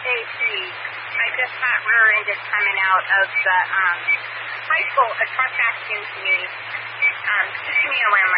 JT. I just got rear-ended coming out of the high school. A truck backed into me, pushing me around